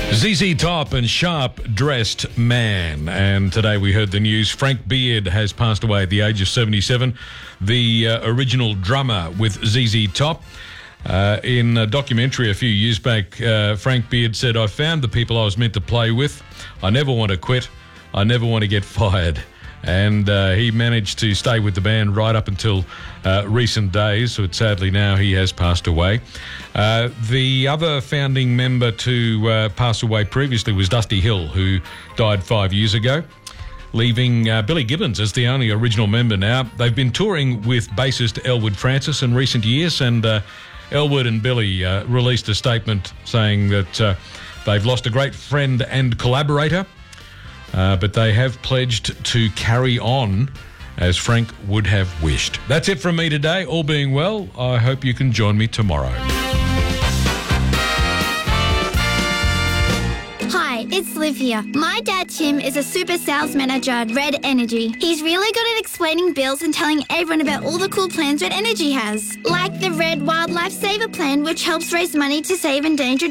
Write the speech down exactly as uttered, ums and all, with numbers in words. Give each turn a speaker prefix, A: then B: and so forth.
A: Z Z Top and Sharp Dressed Man. And today we heard the news. Frank Beard has passed away at the age of seventy-seven. The uh, original drummer with Z Z Top. Uh, in a documentary a few years back, uh, Frank Beard said, "I found the people I was meant to play with. I never want to quit. I never want to get fired." And uh, he managed to stay with the band right up until uh, recent days, but sadly now he has passed away. Uh, the other founding member to uh, pass away previously was Dusty Hill, who died five years ago, leaving uh, Billy Gibbons as the only original member now. They've been touring with bassist Elwood Francis in recent years, and uh, Elwood and Billy uh, released a statement saying that uh, they've lost a great friend and collaborator. Uh, but they have pledged to carry on as Frank would have wished. That's it from me today. All being well, I hope you can join me tomorrow.
B: Hi, it's Liv here. My dad Tim is a super sales manager at Red Energy. He's really good at explaining bills and telling everyone about all the cool plans Red Energy has. Like the Red Wildlife Saver Plan, which helps raise money to save endangered